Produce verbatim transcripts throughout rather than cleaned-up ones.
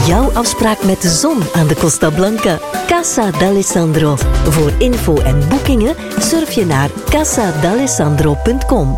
Jouw afspraak met de zon aan de Costa Blanca. Casa d'Alessandro. Voor info en boekingen surf je naar casa d'alessandro punt com.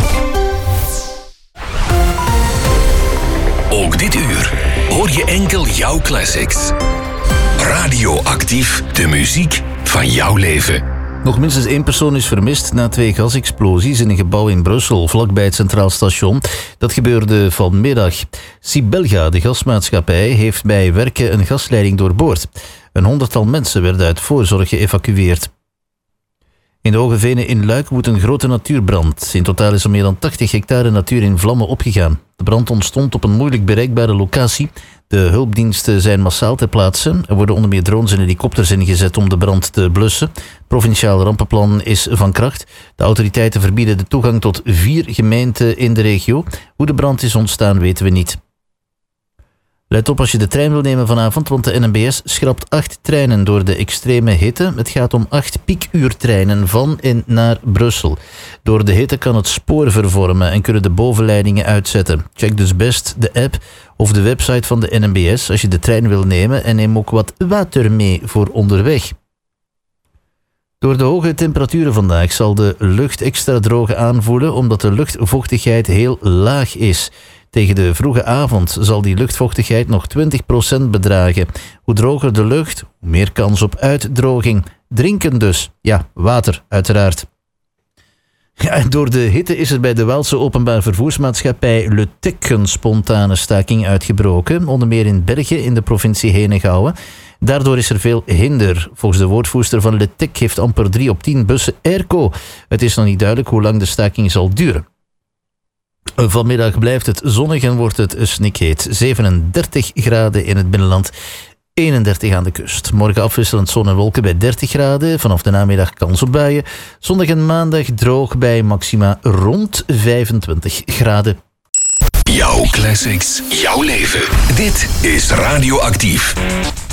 Ook dit uur hoor je enkel jouw classics. Radioactief, de muziek van jouw leven. Nog minstens één persoon is vermist na twee gasexplosies in een gebouw in Brussel, vlakbij het Centraal Station. Dat gebeurde vanmiddag. Sibelga, de gasmaatschappij, heeft bij werken een gasleiding doorboord. Een honderdtal mensen werden uit voorzorg geëvacueerd. In de Hoge Venen in Luik woedt een grote natuurbrand. In totaal is er meer dan tachtig hectare natuur in vlammen opgegaan. De brand ontstond op een moeilijk bereikbare locatie. De hulpdiensten zijn massaal ter plaatse. Er worden onder meer drones en helikopters ingezet om de brand te blussen. Het provinciaal rampenplan is van kracht. De autoriteiten verbieden de toegang tot vier gemeenten in de regio. Hoe de brand is ontstaan weten we niet. Let op als je de trein wil nemen vanavond, want de N M B S schrapt acht treinen door de extreme hitte. Het gaat om acht piekuurtreinen van en naar Brussel. Door de hitte kan het spoor vervormen en kunnen de bovenleidingen uitzetten. Check dus best de app of de website van de N M B S als je de trein wil nemen en neem ook wat water mee voor onderweg. Door de hoge temperaturen vandaag zal de lucht extra droog aanvoelen omdat de luchtvochtigheid heel laag is. Tegen de vroege avond zal die luchtvochtigheid nog twintig procent bedragen. Hoe droger de lucht, hoe meer kans op uitdroging. Drinken dus. Ja, water uiteraard. Ja, door de hitte is er bij de Waalse openbaar vervoersmaatschappij Le Tec een spontane staking uitgebroken. Onder meer in Bergen in de provincie Henegouwen. Daardoor is er veel hinder. Volgens de woordvoerster van Le Tec heeft amper drie op tien bussen airco. Het is nog niet duidelijk hoe lang de staking zal duren. Vanmiddag blijft het zonnig en wordt het snikheet. zevenendertig graden in het binnenland, eenendertig aan de kust. Morgen afwisselend zon en wolken bij dertig graden. Vanaf de namiddag kans op buien. Zondag en maandag droog bij maxima rond vijfentwintig graden. Jouw classics, jouw leven. Dit is Radioactief.